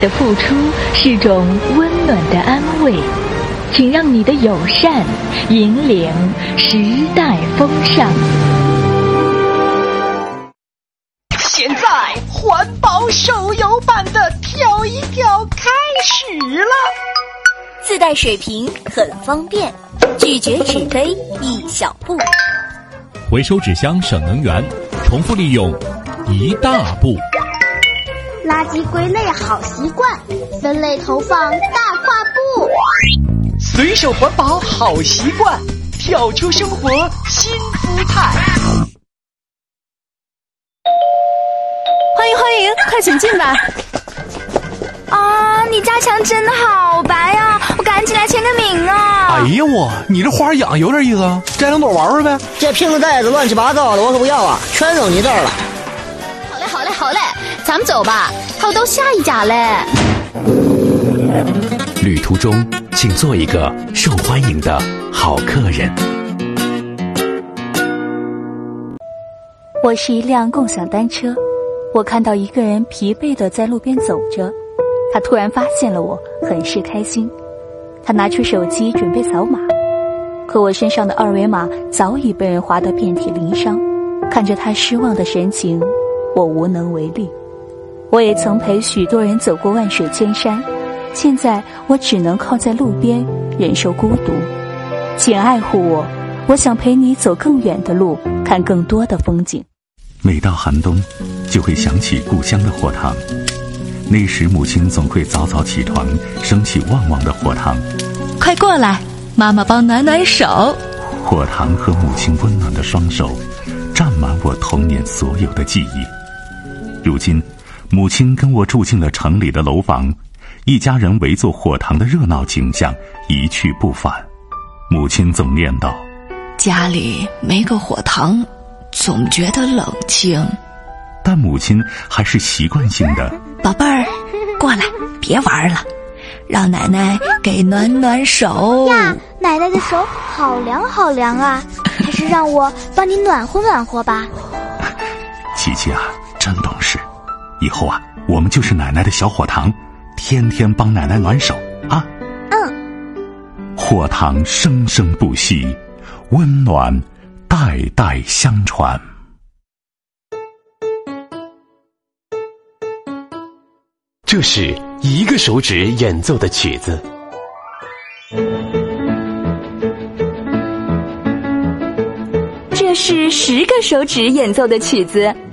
的付出是种温暖的安慰，请让你的友善引领时代风尚。 现在环保手游版的跳一跳开始了， 自带水瓶很方便，拒绝纸杯一小步， 回收纸箱省能源，重复利用一大步。 垃圾归类好习惯，分类投放大跨步。 随手环保好习惯，跳出生活新姿态。 欢迎欢迎，快请进吧。 啊，你家墙真的好白啊，我赶紧来签个名啊。 哎呀我，你这花养有点意思啊，摘两朵玩玩呗。 这瓶子袋子乱七八糟的，我可不要啊，全扔你这儿了。 好嘞，咱们走吧，还有到下一家嘞。 旅途中请做一个受欢迎的好客人。 我是一辆共享单车，我看到一个人疲惫地在路边走着，他突然发现了我，很是开心。他拿出手机准备扫码，可我身上的二维码早已被人划得遍体鳞伤。看着他失望的神情，我无能为力。我也曾陪许多人走过万水千山，现在我只能靠在路边忍受孤独。请爱护我，我想陪你走更远的路，看更多的风景。 每到寒冬，就会想起故乡的火塘。那时母亲总会早早起床，升起旺旺的火塘。 快过来，妈妈帮暖暖手。 火塘和母亲温暖的双手，占满我童年所有的记忆。如今母亲跟我住进了城里的楼房，一家人围坐火塘的热闹景象一去不返。母亲总念叨， 家里没个火塘，总觉得冷清。 但母亲还是习惯性的， 宝贝儿，过来，别玩了，让奶奶给暖暖手呀。奶奶的手好凉好凉啊，还是让我帮你暖和暖和吧。 琪琪啊，真懂事，以后啊，我们就是奶奶的小火塘，天天帮奶奶暖手啊。火塘生生不息，温暖代代相传。 这是一个手指演奏的曲子。 这是10个手指演奏的曲子。